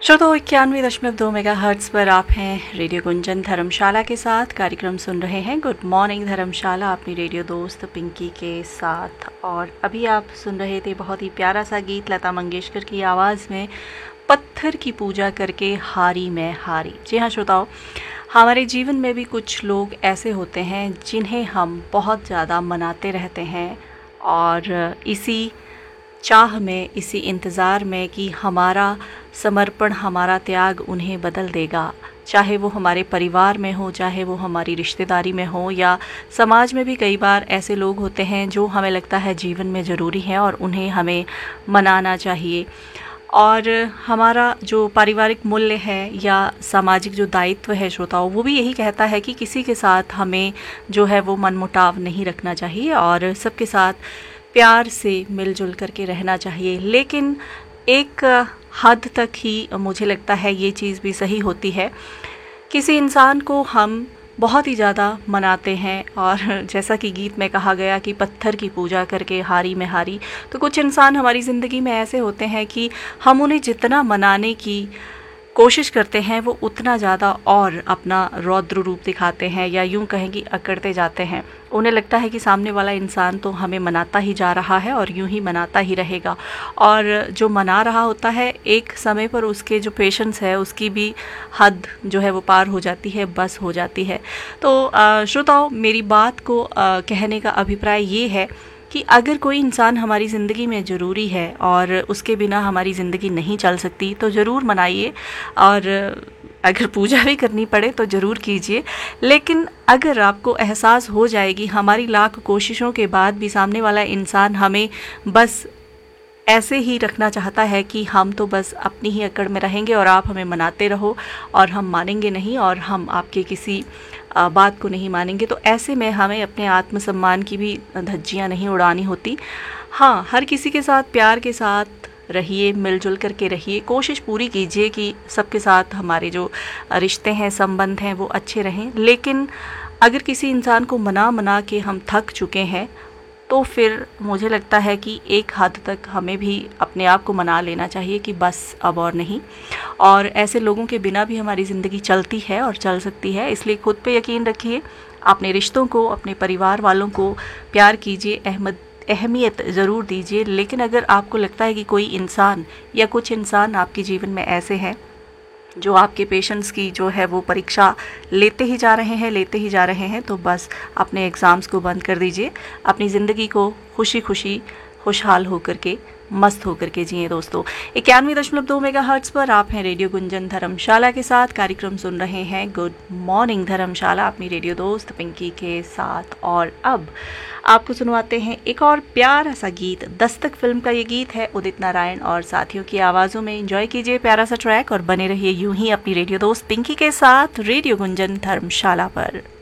श्रोताओं 91.2 मेगाहर्ट्ज़ पर आप हैं रेडियो गुंजन धर्मशाला के साथ। कार्यक्रम सुन रहे हैं गुड मॉर्निंग धर्मशाला अपनी रेडियो दोस्त पिंकी के साथ। और अभी आप सुन रहे थे बहुत ही प्यारा सा गीत लता मंगेशकर की आवाज़ में, पत्थर की पूजा करके हारी मैं हारी। जी हाँ श्रोताओं, हमारे जीवन में भी कुछ लोग ऐसे होते हैं जिन्हें हम बहुत ज़्यादा मनाते रहते हैं और इसी चाह में, इसी इंतज़ार में कि हमारा समर्पण, हमारा त्याग उन्हें बदल देगा। चाहे वो हमारे परिवार में हो, चाहे वो हमारी रिश्तेदारी में हो, या समाज में भी कई बार ऐसे लोग होते हैं जो हमें लगता है जीवन में ज़रूरी हैं और उन्हें हमें मनाना चाहिए। और हमारा जो पारिवारिक मूल्य है या सामाजिक जो दायित्व है श्रोताओं, वो भी यही कहता है कि किसी के साथ हमें जो है वो मनमुटाव नहीं रखना चाहिए और सबके साथ प्यार से मिलजुल करके रहना चाहिए। लेकिन एक हद तक ही मुझे लगता है ये चीज़ भी सही होती है। किसी इंसान को हम बहुत ही ज़्यादा मनाते हैं और जैसा कि गीत में कहा गया कि पत्थर की पूजा करके हारी में हारी, तो कुछ इंसान हमारी ज़िंदगी में ऐसे होते हैं कि हम उन्हें जितना मनाने की कोशिश करते हैं वो उतना ज़्यादा और अपना रौद्र रूप दिखाते हैं, या यूं कहें कि अकड़ते जाते हैं। उन्हें लगता है कि सामने वाला इंसान तो हमें मनाता ही जा रहा है और यूं ही मनाता ही रहेगा, और जो मना रहा होता है एक समय पर उसके जो पेशेंस है उसकी भी हद जो है वो पार हो जाती है, बस हो जाती है। तो श्रोताओं, मेरी बात को कहने का अभिप्राय ये है कि अगर कोई इंसान हमारी ज़िंदगी में ज़रूरी है और उसके बिना हमारी ज़िंदगी नहीं चल सकती तो ज़रूर मनाइए, और अगर पूजा भी करनी पड़े तो ज़रूर कीजिए। लेकिन अगर आपको एहसास हो जाएगी हमारी लाख कोशिशों के बाद भी सामने वाला इंसान हमें बस ऐसे ही रखना चाहता है कि हम तो बस अपनी ही अकड़ में रहेंगे और आप हमें मनाते रहो और हम मानेंगे नहीं और हम आपके किसी बात को नहीं मानेंगे, तो ऐसे में हमें अपने आत्मसम्मान की भी धज्जियां नहीं उड़ानी होती। हाँ, हर किसी के साथ प्यार के साथ रहिए, मिलजुल करके रहिए, कोशिश पूरी कीजिए कि सबके साथ हमारे जो रिश्ते हैं, संबंध हैं, वो अच्छे रहें। लेकिन अगर किसी इंसान को मना मना के हम थक चुके हैं तो फिर मुझे लगता है कि एक हद तक हमें भी अपने आप को मना लेना चाहिए कि बस अब और नहीं। और ऐसे लोगों के बिना भी हमारी ज़िंदगी चलती है और चल सकती है। इसलिए खुद पे यकीन रखिए, अपने रिश्तों को, अपने परिवार वालों को प्यार कीजिए, अहमियत ज़रूर दीजिए। लेकिन अगर आपको लगता है कि कोई इंसान या कुछ इंसान आपके जीवन में ऐसे हैं जो आपके पेशेंस की जो है वो परीक्षा लेते ही जा रहे हैं, तो बस अपने एग्ज़ाम्स को बंद कर दीजिए, अपनी ज़िंदगी को खुशी खुशी खुशहाल होकर के, मस्त होकर के जिए दोस्तों। 91.2 मेगाहर्ट्ज़ पर आप हैं रेडियो गुंजन धर्मशाला के साथ। कार्यक्रम सुन रहे हैं गुड मॉर्निंग धर्मशाला अपनी रेडियो दोस्त पिंकी के साथ। और अब आपको सुनवाते हैं एक और प्यारा सा गीत। दस्तक फिल्म का ये गीत है, उदित नारायण और साथियों की आवाज़ों में। एंजॉय कीजिए प्यारा सा ट्रैक और बने रहिए यूं ही अपनी रेडियो दोस्त पिंकी के साथ रेडियो गुंजन धर्मशाला पर।